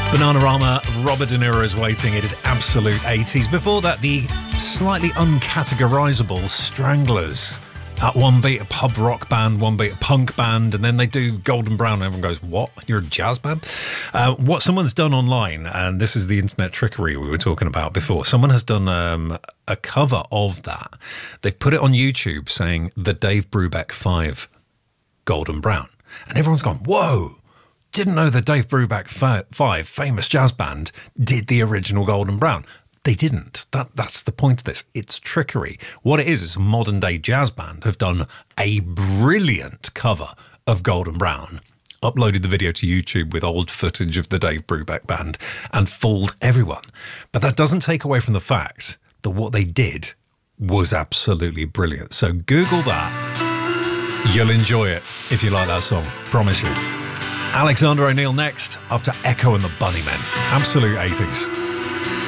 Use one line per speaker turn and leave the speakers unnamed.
Bananarama, Robert De Niro is waiting. It is absolute 80s. Before that, the slightly uncategorizable Stranglers. At one beat, a pub rock band, one beat, a punk band, and then they do Golden Brown, and everyone goes, what? You're a jazz band? What someone's done online, and this is the internet trickery we were talking about before, someone has done a cover of that. They've put it on YouTube saying, the Dave Brubeck 5 Golden Brown. And everyone's gone, whoa! Didn't know the Dave Brubeck 5, famous jazz band, did the original Golden Brown. They didn't. That's the point of this. It's trickery. What it is a modern-day jazz band have done a brilliant cover of Golden Brown, uploaded the video to YouTube with old footage of the Dave Brubeck band, and fooled everyone. But that doesn't take away from the fact that what they did was absolutely brilliant. So Google that. You'll enjoy it if you like that song. Promise you. Alexander O'Neal next after Echo and the Bunnymen. Absolute 80s.